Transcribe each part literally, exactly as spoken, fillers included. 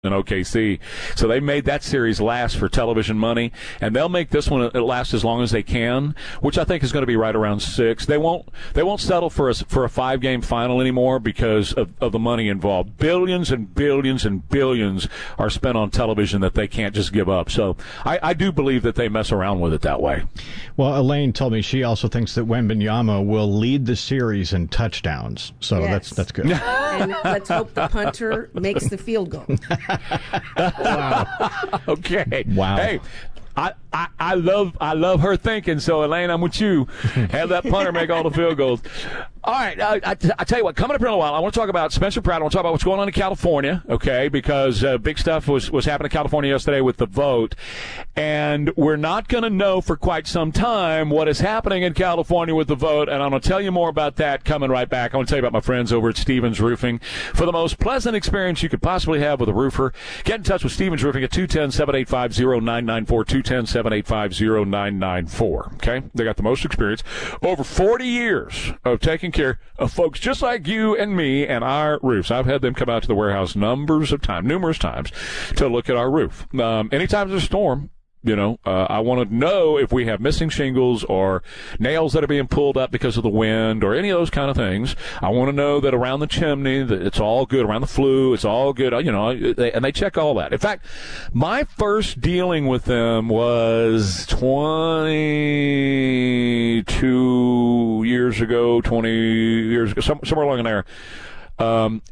in O K C. So they made that series last for television money, and they'll make this one last as long as they can, which I think is going to be right around six. They won't they won't settle for a, for a five-game final anymore because of, of the money involved. Billions and billions and billions are spent on television that they can't just give up. So I, I do believe that they mess around with it that way. Well, Elaine told me she also thinks that Wembanyama will lead the series in touchdowns. So yes. that's that's good. And let's hope the punter makes the field goal. Wow. Okay. Wow. Hey, I, I, I love I love her thinking. So Elaine, I'm with you. Have that punter make all the field goals. All right, I, I, I tell you what. Coming up in a while, I want to talk about Spencer Pratt. I want to talk about what's going on in California. Okay, because uh, big stuff was was happening in California yesterday with the vote, and we're not going to know for quite some time what is happening in California with the vote. And I'm going to tell you more about that coming right back. I want to tell you about my friends over at Stevens Roofing for the most pleasant experience you could possibly have with a roofer. Get in touch with Stevens Roofing at two one zero, seven eight five, zero nine nine four. two one zero, seven eight five, zero nine nine four. Okay? They got the most experience. Over forty years of taking care of folks just like you and me and our roofs. I've had them come out to the warehouse numbers of times, numerous times, to look at our roof. Um, anytime there's a storm, you know, uh, I want to know if we have missing shingles or nails that are being pulled up because of the wind or any of those kind of things. I want to know that around the chimney that it's all good, around the flue, it's all good, you know, they, and they check all that. In fact, my first dealing with them was twenty-two years ago, twenty years ago, some, somewhere along in there. Um,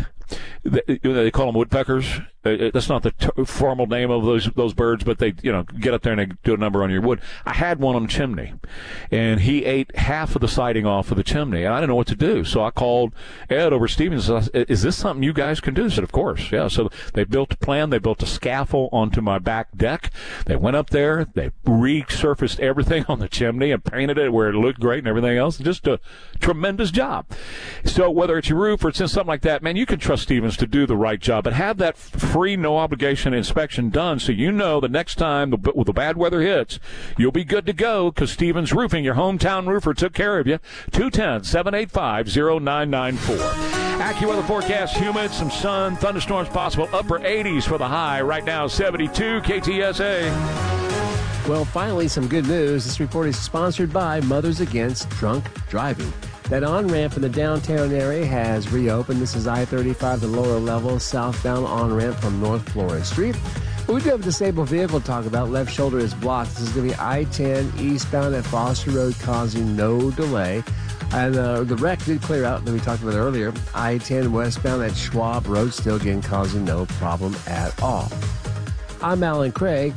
they, they call them woodpeckers. Uh, that's not the t- formal name of those those birds, but they, you know, get up there and they do a number on your wood. I had one on the chimney, and he ate half of the siding off of the chimney, and I didn't know what to do. So I called Ed over Stevens. And I said, is this something you guys can do? He said, of course, yeah. So they built a plan. They built a scaffold onto my back deck. They went up there. They resurfaced everything on the chimney and painted it where it looked great and everything else. Just a tremendous job. So whether it's your roof or it's in something like that, man, you can trust Stevens to do the right job, but have that free, no obligation inspection done so you know the next time the, with the bad weather hits, you'll be good to go because Stevens Roofing, your hometown roofer, took care of you. two one zero, seven eight five, zero nine nine four. AccuWeather forecast, humid, some sun, thunderstorms possible, upper eighties for the high. Right now, seventy-two K T S A. Well, finally, some good news. This report is sponsored by Mothers Against Drunk Driving. That on-ramp in the downtown area has reopened. This is I thirty-five, the lower level, southbound on-ramp from North Florida Street. But we do have a disabled vehicle to talk about. Left shoulder is blocked. This is going to be I ten eastbound at Foster Road, causing no delay. And uh, the wreck did clear out that we talked about earlier. I ten westbound at Schwab Road, still again causing no problem at all. I'm Alan Craig,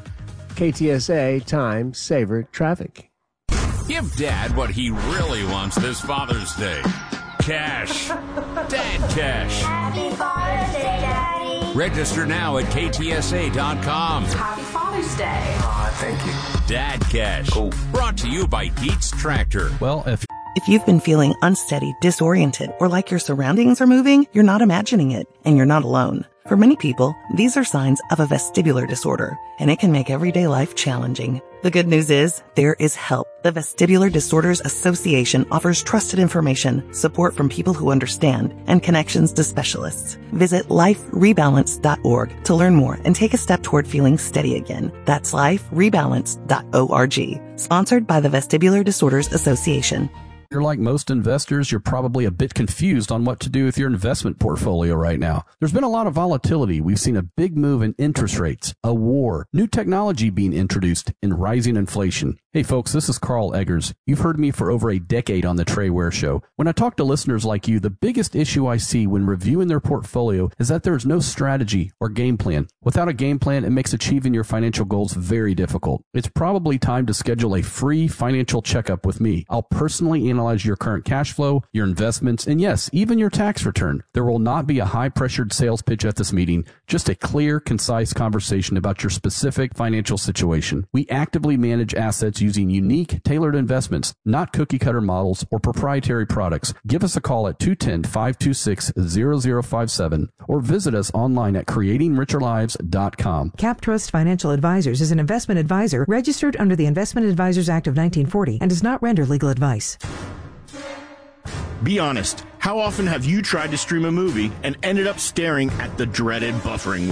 K T S A Time Saver Traffic. Give Dad what he really wants this Father's Day. Cash. Dad cash. Happy Father's Day, Daddy. Register now at K T S A dot com. Happy Father's Day. Aw, thank you. Dad cash. Cool. Brought to you by Dietz Tractor. Well, if... If you've been feeling unsteady, disoriented, or like your surroundings are moving, you're not imagining it, and you're not alone. For many people, these are signs of a vestibular disorder, and it can make everyday life challenging. The good news is, there is help. The Vestibular Disorders Association offers trusted information, support from people who understand, and connections to specialists. Visit life rebalance dot org to learn more and take a step toward feeling steady again. That's life rebalance dot org. Sponsored by the Vestibular Disorders Association. You're like most investors, you're probably a bit confused on what to do with your investment portfolio right now. There's been a lot of volatility. We've seen a big move in interest rates, a war, new technology being introduced, and rising inflation. Hey folks, this is Carl Eggers. You've heard me for over a decade on the Trey Ware Show. When I talk to listeners like you, the biggest issue I see when reviewing their portfolio is that there's no strategy or game plan. Without a game plan, it makes achieving your financial goals very difficult. It's probably time to schedule a free financial checkup with me. I'll personally analyze your current cash flow, your investments, and yes, even your tax return. There will not be a high-pressured sales pitch at this meeting, just a clear, concise conversation about your specific financial situation. We actively manage assets using unique, tailored investments, not cookie-cutter models or proprietary products. Give us a call at two one zero, five two six, zero zero five seven or visit us online at creating richer lives dot com. CapTrust Financial Advisors is an investment advisor registered under the Investment Advisors Act of nineteen forty and does not render legal advice. Be honest. How often have you tried to stream a movie and ended up staring at the dreaded buffering wheel?